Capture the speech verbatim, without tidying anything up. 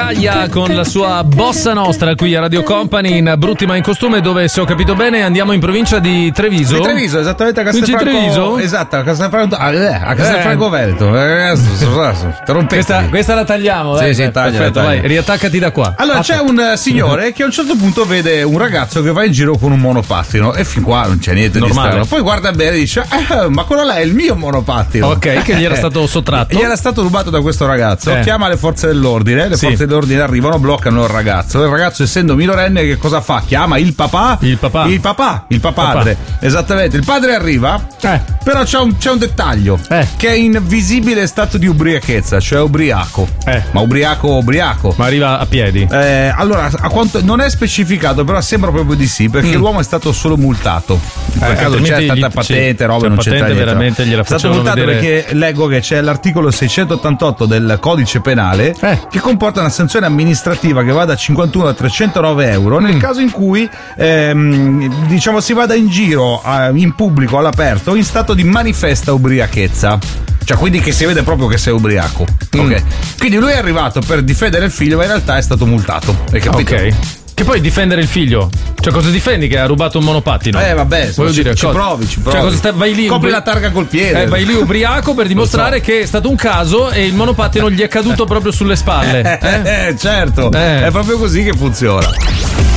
Gaia con la sua bossa nostra qui a Radio Company in Brutti ma in costume, dove, se ho capito bene, andiamo in provincia di Treviso. Di Treviso, esattamente a Castelfranco. Treviso? Esatto, a Castelfranco, a Castelfranco Veneto. Questa, questa la tagliamo, sì, eh? sì, taglia, perfetto, taglia. vai, riattaccati da qua. Allora, Aspetta. c'è un signore che a un certo punto vede un ragazzo che va in giro con un monopattino e fin qua non c'è niente Normale. di strano. Poi guarda bene e dice: eh, ma quello là è il mio monopattino. Ok, che gli era stato sottratto. Gli era stato rubato da questo ragazzo. Eh. Chiama le forze dell'ordine. Le Sì. forze dell'ordine arrivano, bloccano il ragazzo. Il ragazzo, essendo minorenne, che cosa fa? Chiama il papà. Il papà. Il papà. Il papadre. Papà. Esattamente. Il padre arriva. Eh. Però c'è un, c'è un dettaglio. Eh. Che è in visibile stato di ubriachezza, cioè ubriaco. Eh. Ma ubriaco, ubriaco. Ma arriva a piedi. Eh, allora, a quanto non è specificato, però sembra proprio di sì, perché Mm. l'uomo è stato solo multato. In quel Eh, caso altrimenti c'è tanta gli- patente, sì, roba, cioè, non c'è patente niente. veramente gliela È stato facevano multato vedere- perché leggo che c'è l'articolo seicentottantotto del codice penale Eh. che comporta una sanzione amministrativa che va da cinquantuno a trecentonove euro nel Mm. caso in cui ehm, diciamo si vada in giro eh, in pubblico all'aperto in stato di manifesta ubriachezza. Cioè, quindi che si vede proprio che sei ubriaco. Mm. Ok. Quindi lui è arrivato per difendere il figlio, ma in realtà è stato multato. Hai capito? Ok. Che poi difendere il figlio. Cioè, cosa difendi che ha rubato un monopattino? Eh vabbè, Voglio ci, dire, ci cosa- provi, ci provi. Cioè, cosa stai- vai lì Copri ubri- la targa col piede. Eh, vai lì ubriaco per dimostrare che è stato un caso e il monopattino gli è caduto proprio sulle spalle. Eh, Eh? eh, certo, Eh. è proprio così che funziona.